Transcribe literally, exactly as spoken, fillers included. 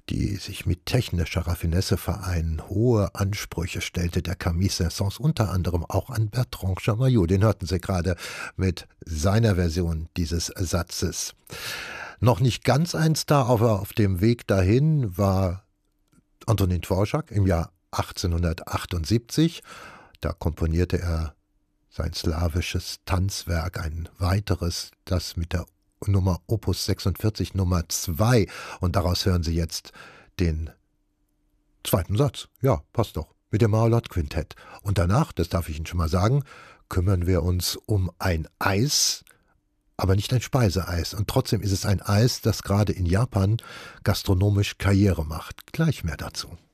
die sich mit technischer Raffinesse vereinen, hohe Ansprüche stellte der Camille Saint-Saëns unter anderem auch an Bertrand Chamayou. Den hörten Sie gerade mit seiner Version dieses Satzes. Noch nicht ganz ein Star, aber auf dem Weg dahin war Antonín Dvořák im Jahr achtzehnhundertachtundsiebzig. Da komponierte er sein slawisches Tanzwerk, ein weiteres, das mit der Nummer Opus sechsundvierzig Nummer zwei. Und daraus hören Sie jetzt den zweiten Satz. Ja, passt doch. Mit dem Marlott-Quintett. Und danach, das darf ich Ihnen schon mal sagen, kümmern wir uns um ein Eis, aber nicht ein Speiseeis. Und trotzdem ist es ein Eis, das gerade in Japan gastronomisch Karriere macht. Gleich mehr dazu.